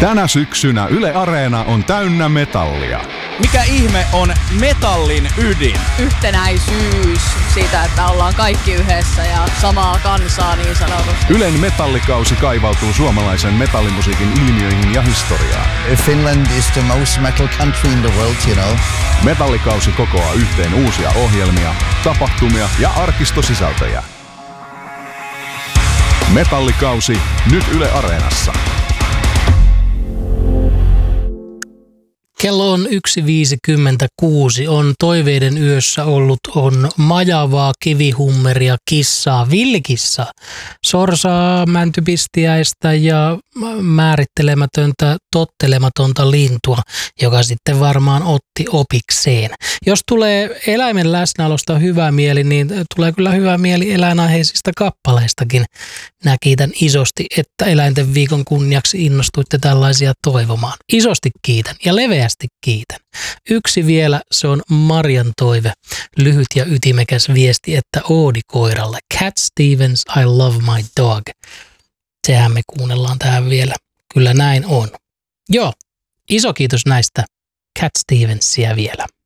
Tänä syksynä Yle Areena on täynnä metallia. Mikä ihme on metallin ydin? Yhtenäisyys siitä, että ollaan kaikki yhdessä ja samaa kansaa niin sanotusti. Ylen metallikausi kaivautuu suomalaisen metallimusiikin ilmiöihin ja historiaan. Finland is the most metal country in the world, you know. Metallikausi kokoaa yhteen uusia ohjelmia, tapahtumia ja arkistosisältöjä. Metallikausi nyt Yle Areenassa. Kello on 1.56, on toiveiden yössä ollut, on majavaa, kivihummeria, kissaa, villikissa, sorsaa, mäntypistiäistä ja määrittelemätöntä, tottelematonta lintua, joka sitten varmaan otti opikseen. Jos tulee eläimen läsnäolosta hyvä mieli, niin tulee kyllä hyvä mieli eläinaiheisista kappaleistakin. Minä kiitän isosti, että eläinten viikon kunniaksi innostuitte tällaisia toivomaan. Isosti kiitän ja leveästi kiitän. Yksi vielä, se on Marian toive. Lyhyt ja ytimekäs viesti, että Oodi koiralle. Cat Stevens, I love my dog. Sehän me kuunnellaan tähän vielä. Kyllä näin on. Joo, iso kiitos näistä Cat Stevensia vielä.